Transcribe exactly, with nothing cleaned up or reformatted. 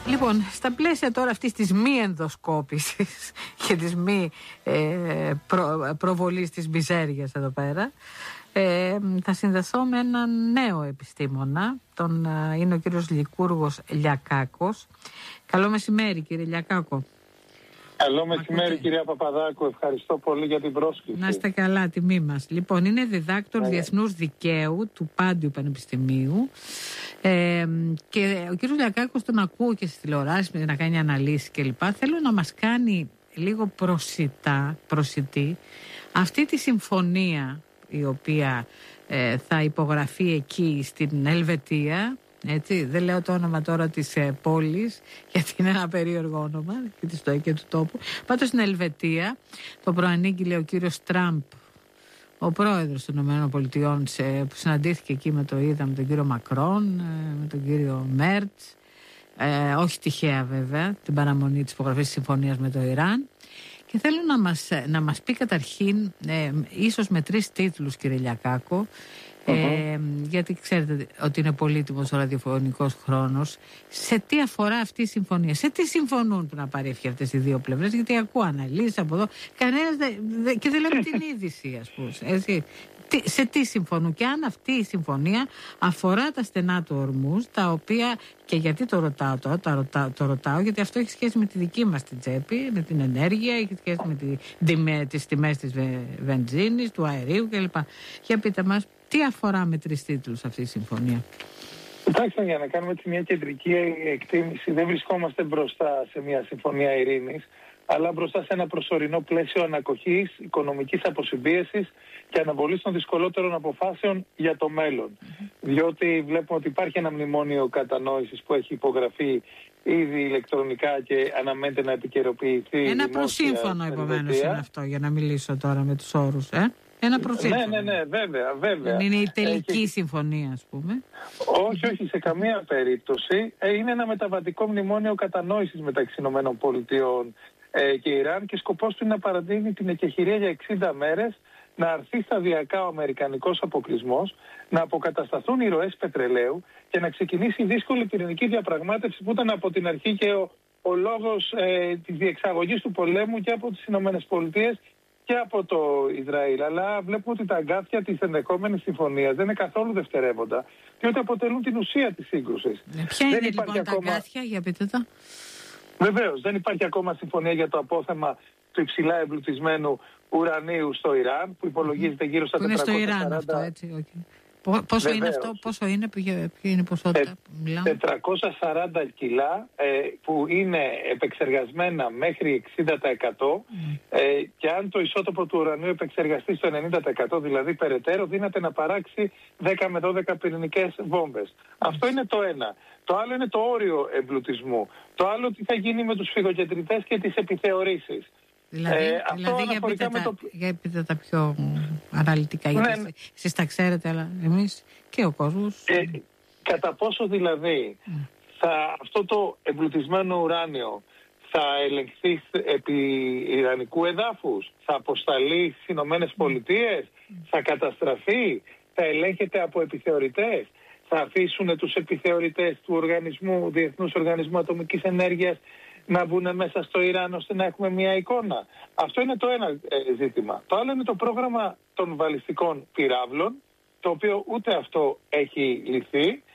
Λοιπόν, στα πλαίσια τώρα αυτής της μη ενδοσκόπησης και της μη ε, προ, προβολής της μιζέριας εδώ πέρα, ε, θα συνδεθώ με έναν νέο επιστήμονα, τον, ε, είναι ο κύριος Λικούργος Λιακάκος. Καλό μεσημέρι, κύριε Λιακάκο. Καλό μεσημέρι, κυρία Παπαδάκου. Ευχαριστώ πολύ για την πρόσκληση. Να είστε καλά, τιμή μας. Λοιπόν, είναι διδάκτορ yeah. Διεθνούς Δικαίου του Πάντιου Πανεπιστημίου ε, και ο κύριος Λιακάκος τον ακούω και στις τηλεοράσεις να κάνει αναλύσεις κλπ. Θέλω να μας κάνει λίγο προσιτά, προσιτή αυτή τη συμφωνία η οποία ε, θα υπογραφεί εκεί στην Ελβετία. Έτσι, δεν λέω το όνομα τώρα της ε, πόλης, γιατί είναι ένα περίεργο όνομα και, της, και του τόπου. Πάντως στην Ελβετία το προανήγγειλε ο κύριος Τραμπ, ο πρόεδρος των ΗΠΑ, που συναντήθηκε εκεί με το είδα με τον κύριο Μακρόν, ε, με τον κύριο Μέρτς, ε, όχι τυχαία βέβαια, την παραμονή της υπογραφής της συμφωνίας με το Ιράν. Και θέλω να μας, να μας πει καταρχήν, ε, ίσως με τρεις τίτλους, κύριε Λιακάκο, Uh-huh. Ε, γιατί ξέρετε ότι είναι πολύτιμος ο ραδιοφωνικός χρόνος, σε τι αφορά αυτή η συμφωνία, σε τι συμφωνούν που να πάρει ευχή αυτές οι δύο πλευρές, γιατί ακούω αναλύσεις από εδώ κανένας δε, δε, και δεν λέμε την είδηση, ας πούμε, έτσι. Τι, σε τι συμφωνούν και αν αυτή η συμφωνία αφορά τα στενά του Ορμούζ, τα οποία, και γιατί το ρωτάω τώρα, το ρωτάω, το ρωτάω γιατί αυτό έχει σχέση με τη δική μας την τσέπη, με την ενέργεια, έχει σχέση με τη, με τις τιμές της βενζίνης, του αερίου κλπ. Για πείτε μας, τι αφορά με τρεις τίτλους αυτή η συμφωνία? Κοιτάξτε, για να κάνουμε έτσι μια κεντρική εκτίμηση, δεν βρισκόμαστε μπροστά σε μια συμφωνία ειρήνης, αλλά μπροστά σε ένα προσωρινό πλαίσιο ανακοχής, οικονομικής αποσυμπίεσης και αναβολής των δυσκολότερων αποφάσεων για το μέλλον. Mm-hmm. Διότι βλέπουμε ότι υπάρχει ένα μνημόνιο κατανόησης που έχει υπογραφεί ήδη ηλεκτρονικά και αναμένεται να επικαιροποιηθεί. Ένα προσύμφωνο επομένως είναι αυτό, για να μιλήσω τώρα με τους όρους, ε? Ένα προσύμφωνο. Ναι, ναι, ναι, βέβαια, βέβαια. Δεν είναι η τελική ε, και... συμφωνία, ας πούμε. Όχι, όχι, σε καμία περίπτωση. Ε, είναι ένα μεταβατικό μνημόνιο κατανόησης μεταξύ ΗΠΑ ε, και Ιράν και σκοπός του είναι να παραδίνει την εκεχηρία για εξήντα μέρες, να αρθεί σταδιακά ο αμερικανικός αποκλεισμός, να αποκατασταθούν οι ροές πετρελαίου και να ξεκινήσει η δύσκολη πυρηνική διαπραγμάτευση που ήταν από την αρχή και ο, ο λόγος ε, της διεξαγωγής του πολέμου και από τις ΗΠΑ και από το Ισραήλ. Αλλά βλέπουμε ότι τα αγκάθια της ενδεχόμενης συμφωνίας δεν είναι καθόλου δευτερεύοντα, διότι αποτελούν την ουσία της σύγκρουσης. Ε, ποια είναι λοιπόν τα ακόμα... αγκάθια, για πείτε τα. Βεβαίως, δεν υπάρχει ακόμα συμφωνία για το απόθεμα του υψηλά εμπλουτισμένου ουρανίου στο Ιράν, που υπολογίζεται γύρω στα τετρακόσια σαράντα. Είναι στο Ιράν αυτό, έτσι, okay. Πόσο Βεβαίως. είναι αυτό, πόσο είναι, ποια είναι η ποσότητα που μιλάμε? τετρακόσια σαράντα κιλά ε, που είναι επεξεργασμένα μέχρι εξήντα τοις εκατό mm. ε, και αν το ισότοπο του ουρανίου επεξεργαστεί στο ενενήντα τοις εκατό, δηλαδή περαιτέρω, δύναται να παράξει δέκα με δώδεκα πυρηνικές βόμβες. Mm. Αυτό είναι το ένα. Το άλλο είναι το όριο εμπλουτισμού. Το άλλο τι θα γίνει με τους φυγοκεντρητές και τις επιθεωρήσεις. Δηλαδή, ε, δηλαδή για, πείτε τα, το... για πείτε τα πιο αναλυτικά, γιατί ναι, εσείς τα ξέρετε, αλλά εμείς και ο κόσμος. Ε, κατά πόσο δηλαδή mm. θα, αυτό το εμπλουτισμένο ουράνιο θα ελεγχθεί επί ιρανικού εδάφους, θα αποσταλεί στις Ηνωμένες Πολιτείες, mm. θα καταστραφεί, θα ελέγχεται από επιθεωρητές, θα αφήσουν τους επιθεωρητές του οργανισμού, Διεθνούς Οργανισμού Ατομικής Ενέργειας να μπουν μέσα στο Ιράν ώστε να έχουμε μια εικόνα. Αυτό είναι το ένα ε, ζήτημα. Το άλλο είναι το πρόγραμμα των βαλιστικών πυράβλων, το οποίο ούτε αυτό έχει λυθεί